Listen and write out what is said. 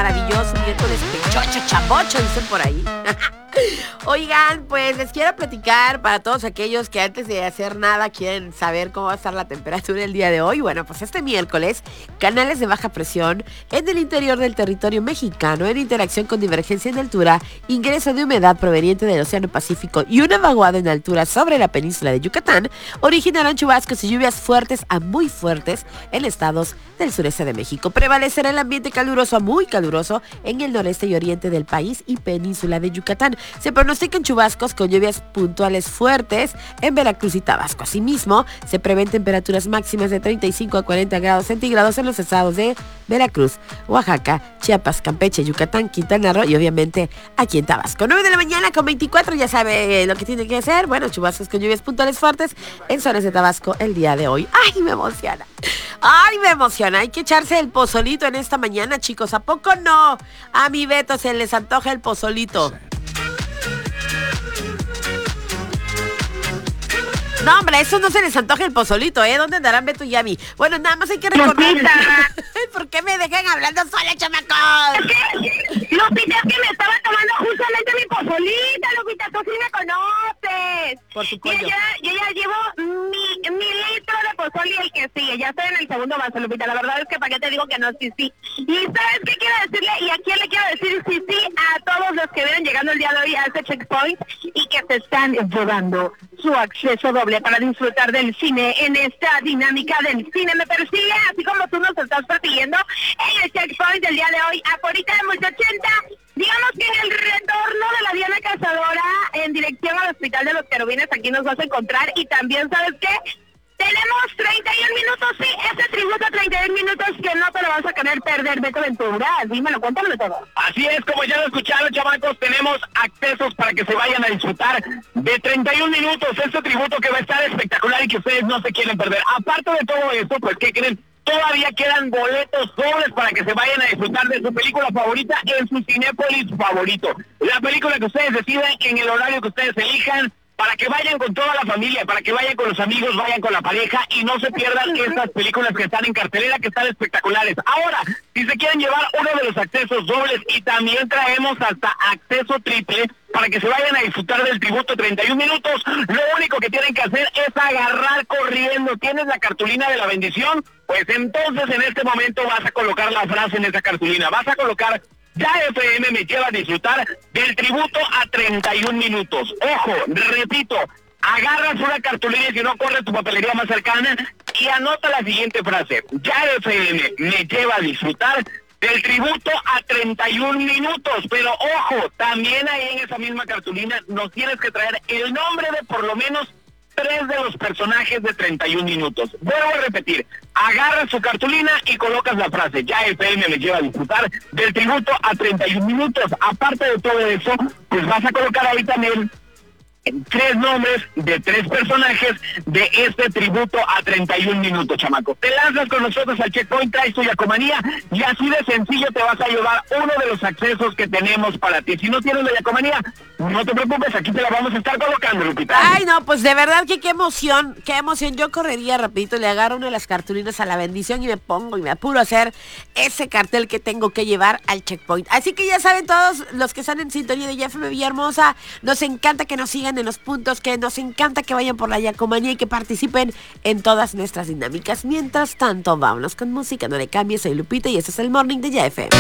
maravilloso miércoles pechocho, chabocho, dicen por ahí. Oigan, pues les quiero platicar para todos aquellos que antes de hacer nada quieren saber cómo va a estar la temperatura el día de hoy. Bueno, pues este miércoles, canales de baja presión en el interior del territorio mexicano en interacción con divergencia en altura, ingreso de humedad proveniente del Océano Pacífico y una vaguada en altura sobre la península de Yucatán originarán chubascos y lluvias fuertes a muy fuertes en estados del sureste de México. Prevalecerá el ambiente caluroso a muy caluroso en el noreste y oriente del país y península de Yucatán. Se pronostican chubascos con lluvias puntuales fuertes en Veracruz y Tabasco. Asimismo, se prevén temperaturas máximas de 35 a 40 grados centígrados en los estados de Veracruz, Oaxaca, Chiapas, Campeche, Yucatán, Quintana Roo y obviamente aquí en Tabasco. 9 de la mañana con 24, ya sabe lo que tiene que hacer. Bueno, chubascos con lluvias puntuales fuertes en zonas de Tabasco el día de hoy. ¡Ay, me emociona! ¡Ay, me emociona! Hay que echarse el pozolito en esta mañana, chicos. ¿A poco no? A mi Beto se les antoja el pozolito. No, hombre, eso no se les antoja el pozolito, ¿eh? ¿Dónde andarán Beto y Yami? Bueno, nada más hay que recordar... ¿Por qué me dejan hablando sola, chamacos? Lupita, es que me estaba tomando justamente mi pozolita, Lupita, tú sí me conoces. Por supuesto. Yo ya llevo mi litro de pozole y el que sigue. Ya estoy en el segundo vaso, Lupita. La verdad es que para qué te digo que no, sí. ¿Y sabes qué quiero decirle? ¿Y a quién le quiero decir sí a todos los que vienen llegando el día de hoy a este checkpoint y que se están llevando su acceso doble para disfrutar del cine en esta dinámica del cine me persigue, así como tú nos estás persiguiendo en el checkpoint del día de hoy, Aforita de Multi 80, digamos que en el retorno de la Diana Cazadora en dirección al Hospital de los Querubines, aquí nos vas a encontrar. Y también, ¿sabes qué? Tenemos 31 minutos, sí, ese tributo a 31 minutos que no te lo vas a querer perder, Beto Ventura. Dímelo, cuéntame todo. Así es, como ya lo escucharon, chamacos, tenemos accesos para que se vayan a disfrutar de 31 minutos, este tributo que va a estar espectacular y que ustedes no se quieren perder. Aparte de todo esto, pues, ¿qué creen? Todavía quedan boletos dobles para que se vayan a disfrutar de su película favorita en su Cinépolis favorito. La película que ustedes deciden en el horario que ustedes elijan, para que vayan con toda la familia, para que vayan con los amigos, vayan con la pareja y no se pierdan estas películas que están en cartelera, que están espectaculares. Ahora, si se quieren llevar uno de los accesos dobles y también traemos hasta acceso triple para que se vayan a disfrutar del tributo 31 minutos, lo único que tienen que hacer es agarrar corriendo. ¿Tienes la cartulina de la bendición? Pues entonces en este momento vas a colocar la frase en esa cartulina. Vas a colocar: Ya FM me lleva a disfrutar del tributo a 31 minutos. Ojo, repito, agarras una cartulina y si no, corre a tu papelería más cercana y anota la siguiente frase: Ya FM me lleva a disfrutar del tributo a 31 minutos. Pero ojo, también ahí en esa misma cartulina nos tienes que traer el nombre de por lo menos 3 de los personajes de 31 minutos. Vuelvo a repetir, agarras su cartulina y colocas la frase: Ya FM me lleva a disfrutar del tributo a 31 minutos. Aparte de todo eso, pues vas a colocar ahí también 3 nombres de 3 personajes de este tributo a 31 minutos, chamaco. Te lanzas con nosotros al checkpoint, traes tu yacomanía y así de sencillo te vas a llevar uno de los accesos que tenemos para ti. Si no tienes la yacomanía, no te preocupes, aquí te la vamos a estar colocando, Lupita. Ay, no, pues de verdad que qué emoción. Yo correría rapidito, le agarro una de las cartulinas a la bendición y me pongo y me apuro a hacer ese cartel que tengo que llevar al checkpoint. Así que ya saben todos los que están en sintonía de FM Villahermosa, nos encanta que nos sigan en los puntos, que nos encanta que vayan por la yacomanía y que participen en todas nuestras dinámicas. Mientras tanto, vámonos con música, no le cambies, soy Lupita y este es el Morning de Ya FM.